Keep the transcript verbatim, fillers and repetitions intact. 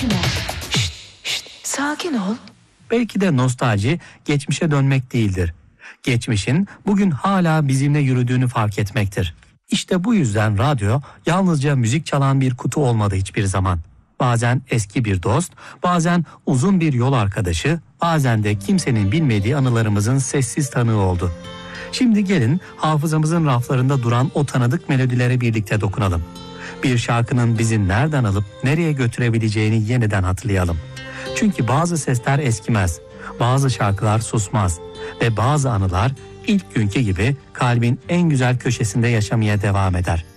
sakin ol. Şşt, şşt, sakin ol. Belki de nostalji geçmişe dönmek değildir. Geçmişin bugün hala bizimle yürüdüğünü fark etmektir. İşte bu yüzden radyo yalnızca müzik çalan bir kutu olmadı hiçbir zaman. Bazen eski bir dost, bazen uzun bir yol arkadaşı, bazen de kimsenin bilmediği anılarımızın sessiz tanığı oldu. Şimdi gelin hafızamızın raflarında duran o tanıdık melodilere birlikte dokunalım. Bir şarkının bizi nereden alıp nereye götürebileceğini yeniden hatırlayalım. Çünkü bazı sesler eskimez, bazı şarkılar susmaz ve bazı anılar ilk günkü gibi kalbin en güzel köşesinde yaşamaya devam eder.